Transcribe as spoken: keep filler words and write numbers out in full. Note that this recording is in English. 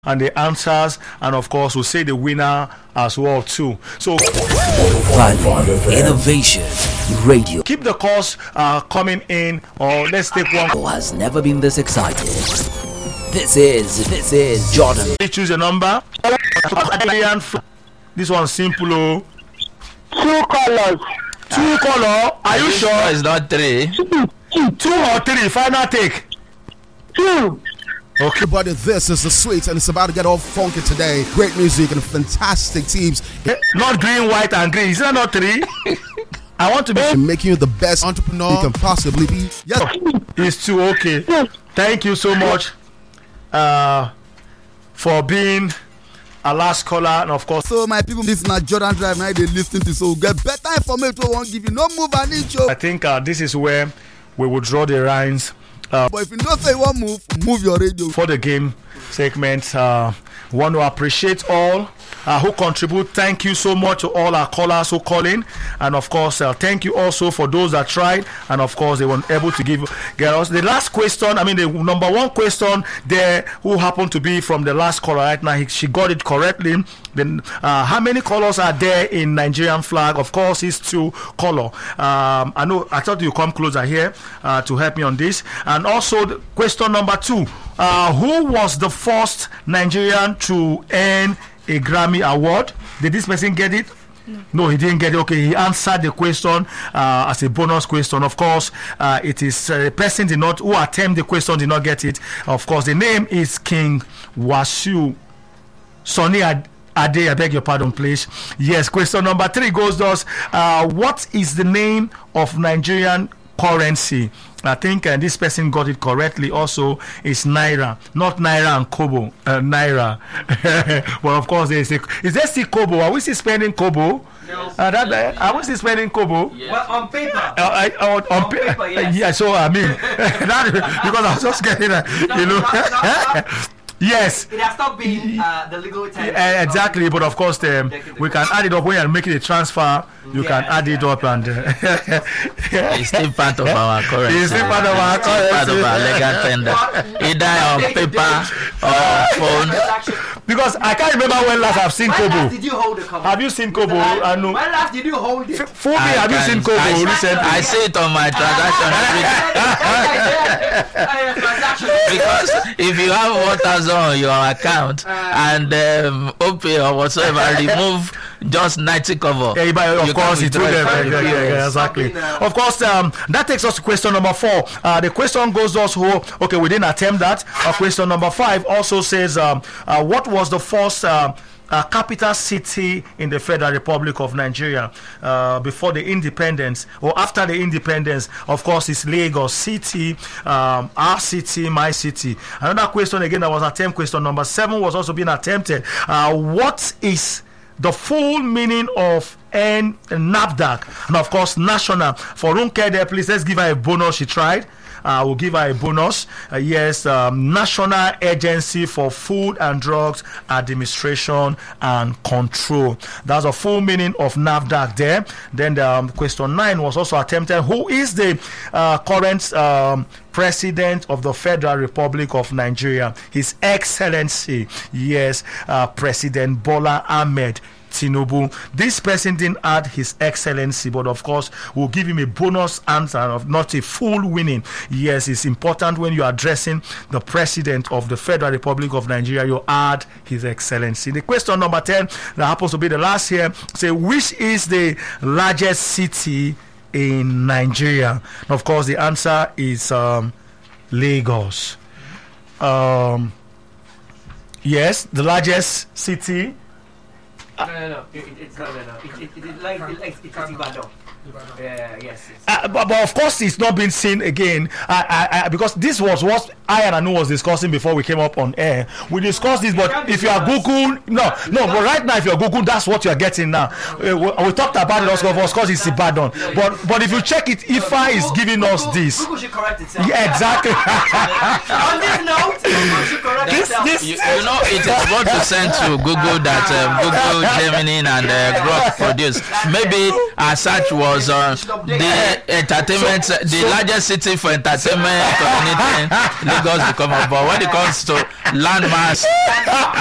and the answers, and of course we'll say the winner as well too. So Value, innovation, radio. Keep the calls uh, coming in, or let's take one. Has never been this excited. This is this is Jordan. Choose a number. This one's simple. Oh. Two colors. Two color. Are you sure? It's not three. Two or three? Final take. Two. Okay, buddy, this is the sweet, and it's about to get all funky today. Great music and fantastic teams. Not green, white, and green. Is that not three? I want to be making you the best entrepreneur you can possibly be. Yes, it's two. Okay. Thank you so much uh, for being a last caller, and of course. So my people, this is not Jordan Drive. Now they listening to, so get better information. Won't give you no move and each. I think uh, this is where we will draw the lines. Uh, but if you don't say one move, move your radio. For the game segment, uh, want to appreciate all uh, who contribute. Thank you so much to all our callers who call in, and of course, uh, thank you also for those that tried, and of course, they weren't able to give get us the last question. I mean, the number one question there, who happened to be from the last caller right now, he, she got it correctly. Then, uh, how many colors are there in Nigerian flag? Of course, it's two color. Um, I know. I thought you come closer here uh, to help me on this. And also, the question number two: uh, who was the first Nigerian to earn a Grammy award? Did this person get it? No. no, he didn't get it. Okay, he answered the question uh, as a bonus question. Of course, uh, it is a uh, person did not who attempted the question did not get it. Of course, the name is King Wasiu Sonny Ad. Ade, I beg your pardon, please. Yes, question number three goes thus: uh, what is the name of Nigerian currency? I think uh, this person got it correctly. Also, it's Naira, not Naira and Kobo. Uh, Naira. Well, of course, there is, a, is there still Kobo? Are we still spending Kobo? No. Uh, that, uh, are we still spending Kobo? Yes. Well, on paper. Uh, I, uh, on, on pa- paper, yes. Yeah, so I mean, that, because I was just getting a, you know. No, no, no. Yes. It has not been uh, the legal term. Uh, exactly, but of course, um, we can add it up when you're making a transfer. You yeah, can add yeah, it up, yeah. and uh, It's still part of our currency. It's still part of our It's still part of our legal tender, either on paper or phone. Because I can't remember when last I've seen When Kobo. last did you hold the Kobo? Have you seen Kobo? I know. When last did you hold it? For me, I have you can- seen Kobo I, recently? I see it on my transaction because if you have one thousand on your account and um, OPay or whatsoever remove just ninety cover. Yeah, but of you course, can it will withdraw them. it. Yeah, yeah, yeah, exactly. Of course, um, that takes us to question number four. Uh, the question goes also, okay, we didn't attempt that. Uh, question number five also says, um, uh, what was the first uh, uh, capital city in the Federal Republic of Nigeria uh, before the independence or after the independence? Of course, it's Lagos City, um, our city, my city. Another question again that was attempt. Question number seven was also being attempted. Uh, what is the full meaning of N NAFDAC? And of course, national. For Runke there, please, let's give her a bonus. She tried. Uh, we'll give her a bonus. Uh, yes, um, National Agency for Food and Drugs Administration and Control. That's a full meaning of NAFDAC there. Then the, um, question nine was also attempted. Who is the uh, current um, President of the Federal Republic of Nigeria? His Excellency, yes, uh, President Bola Ahmed Tinubu. This person didn't add His Excellency, but of course we'll give him a bonus answer of not a full winning. Yes, it's important when you're addressing the President of the Federal Republic of Nigeria, you add His Excellency. The question number ten, that happens to be the last here, say which is the largest city in Nigeria? And of course the answer is um, Lagos. Um, yes, the largest city. No, no, no. It, it, it's no, no, no. It, it, it, it, like, it, like, it's Ibadan. Yeah, yes. yes. Uh, but, but of course, it's not been seen again. I, I, I, because this was what I and Anu was discussing before we came up on air. We discussed this, but if you are Google, no, no. But right now, if you're Google, that's what you are getting now. Uh, we, we talked about it also. Of course, it's Ibadan. But but if you check it, I F A is giving us this. Google should correct itself. Yeah, exactly. On this note, Google should correct This- itself. this- You, you know, it is what to send to Google that um, Google, Gemini, and uh, Grok produce. Maybe our search was was uh, the entertainment, So- the so- largest city for entertainment or anything. Lagos become a, but when it comes to landmass